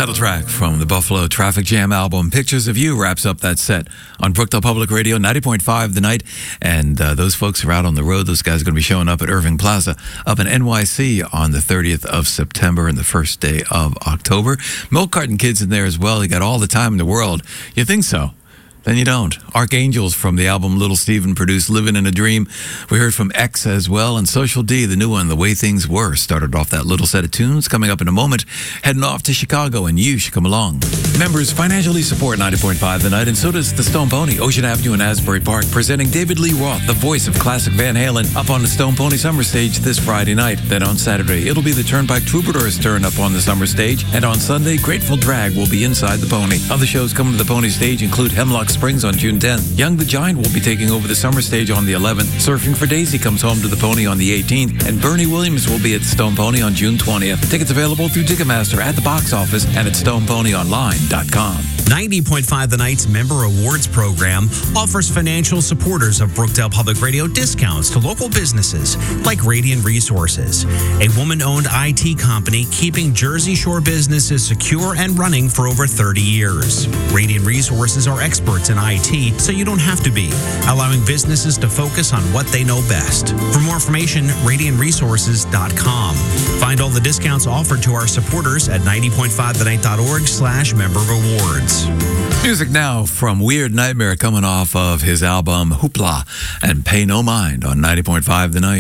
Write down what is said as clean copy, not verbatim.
Title track from the Buffalo Traffic Jam album, Pictures of You, wraps up that set on Brookdale Public Radio, 90.5 The Night. And those folks are out on the road. Those guys are going to be showing up at Irving Plaza up in NYC on the 30th of September and the first day of October. Milk Carton Kids in there as well. You got all the time in the world. You think so? Then you don't. Archangels from the album Little Steven produced Living in a Dream. We heard from X as well, and Social D, the new one, The Way Things Were, started off that little set of tunes. Coming up in a moment, heading off to Chicago, and you should come along. Members financially support 90.5 The Night, and so does the Stone Pony, Ocean Avenue in Asbury Park, presenting David Lee Roth, the voice of classic Van Halen, up on the Stone Pony Summer Stage this Friday night. Then on Saturday, it'll be the Turnpike Troubadours' turn up on the Summer Stage, and on Sunday, Grateful Drag will be inside the Pony. Other shows coming to the Pony Stage include Hemlock Springs on June 10th. Young the Giant will be taking over the Summer Stage on the 11th. Surfing for Daisy comes home to the Pony on the 18th. And Bernie Williams will be at Stone Pony on June 20th. Tickets available through Ticketmaster at the box office and at stoneponyonline.com. 90.5 The Night's Member Awards program offers financial supporters of Brookdale Public Radio discounts to local businesses like Radiant Resources, a woman-owned IT company keeping Jersey Shore businesses secure and running for over 30 years. Radiant Resources are experts in IT, so you don't have to be, allowing businesses to focus on what they know best. For more information, radiantresources.com. Find all the discounts offered to our supporters at 90.5thenight.org/member rewards. Music now from Weird Nightmare, coming off of his album Hoopla and Pay No Mind on 90.5 The Night.